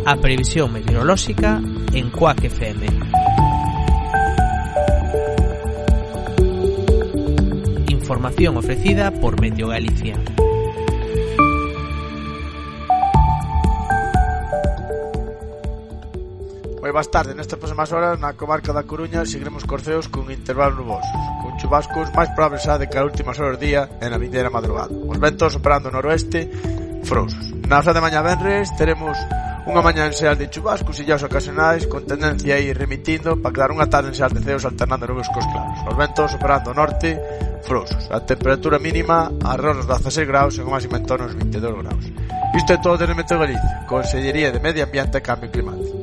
A previsión meteorolóxica en Cuac FM. Información ofrecida por Meteo Galicia. Moi boas tardes, nestas próximas horas na comarca da Coruña seguiremos corceos con intervalos nubosos, con chubascos máis probables xa de que as últimas horas do día en a vindeira madrugada. Os ventos operando noroeste frouxos. Na hora de mañá venres teremos unha mañá en seas de chubascos e illas ocasionais con tendencia a ir remitindo para quedar unha tarde en seas de ceos alternando nubes cos claros. Os ventos operando norte frouxos. A temperatura mínima arroz nos 16 graus e o máximo en torno aos 22 graus. Isto é todo desde Meteo Galicia, Consellería de Medio Ambiente e Cambio Climático.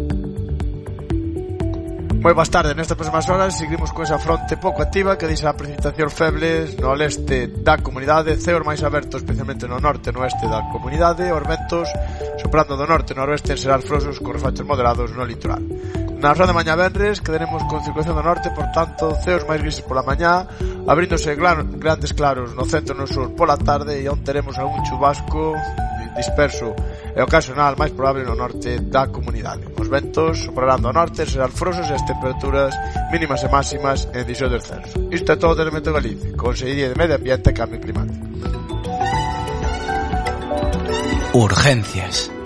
Moi boas tardes, nestas próximas horas seguimos con esa fronte pouco activa que deixa a precipitación febles no leste da comunidade, ceos máis abertos especialmente no norte e no oeste da comunidade, os ventos soprando do norte e noroeste en serás frouxos con refachos moderados no litoral. Na hora de mañá venres quedaremos con circulación do norte, por tanto, ceos máis grises pola mañá, abríndose grandes claros no centro e no sur pola tarde e onde teremos algún chubasco disperso e ocasional máis probable no norte da comunidade. Os ventos soprarán do norte, serán frouxos e as temperaturas mínimas e máximas en 18 descenso. Isto é todo desde Meteo Galicia, Consellería de Medio Ambiente e Cambio Climático. Urgencias.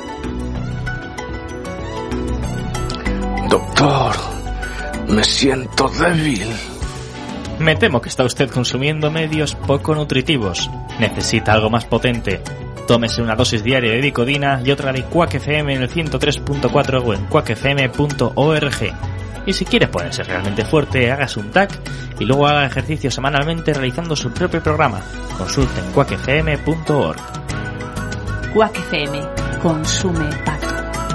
Doctor, me siento débil. Me temo que está usted consumiendo medios poco nutritivos. Necesita algo más potente. Tómese una dosis diaria de Dicodina y otra de Cuac FM en el 103.4 o en cuacfm.org. Y si quiere ponerse realmente fuerte, hágase un TAC y luego haga ejercicio semanalmente realizando su propio programa. Consulte en cuacfm.org. Cuac FM. Consume TAC.